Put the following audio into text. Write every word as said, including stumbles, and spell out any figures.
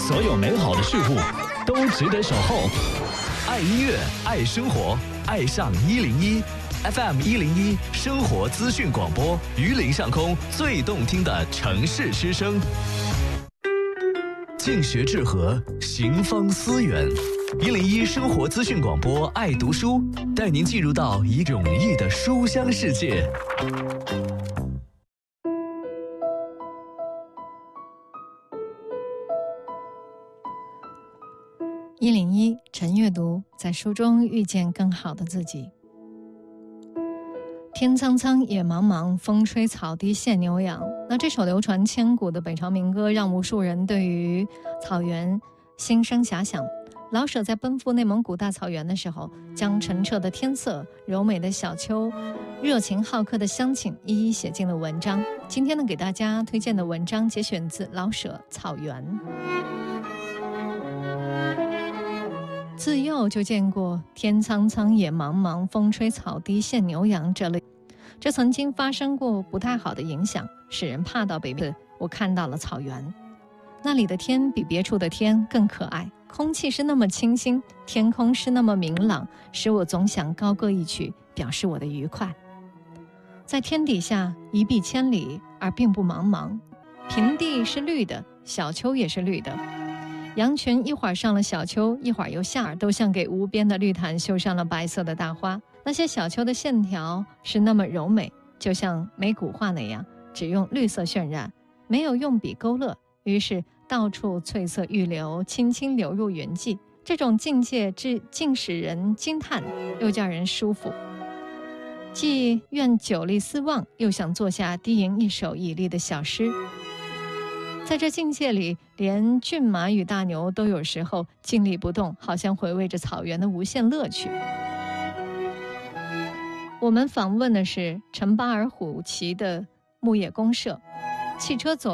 所有美好的事物都值得守候。爱音乐，爱生活，爱上一零一 F M 一零一生活资讯广播，榆林上空最动听的城市之声。静学治和，行方思远。一零一生活资讯广播，爱读书，带您进入到一个容易的书香世界。 一零一晨阅读，在书中遇见更好的自己。天苍苍，野茫茫，风吹草低见牛羊。那这首流传千古的北朝民歌，让无数人对于草原心生遐想。老舍在奔赴内蒙古大草原的时候，将澄澈的天色、柔美的小丘、热情好客的乡亲一一写进了文章。今天呢，给大家推荐的文章节选自老舍《草原》。自幼就见过天苍苍，野茫茫，风吹草低见牛羊这类，这曾经发生过不太好的影响，使人怕到北边。我看到了草原，那里的天比别处的天更可爱，空气是那么清新，天空是那么明朗，使我总想高歌一曲，表示我的愉快。在天底下一碧千里，而并不茫茫，平地是绿的，小丘也是绿的。羊群一会儿上了小丘，一会儿又下，都像给无边的绿毯绣上了白色的大花。那些小丘的线条是那么柔美，就像美古画那样，只用绿色渲染，没有用笔勾勒，于是到处翠色欲流，轻轻流入云际。这种境界至竟使人惊叹，又叫人舒服。既愿久立思望，又想做下低吟一首绮丽的小诗。在这境界里，连骏马与大牛都有时候静立不动，好像回味着草原的无限乐趣。我们访问的是陈巴尔虎旗的牧野公社，汽车走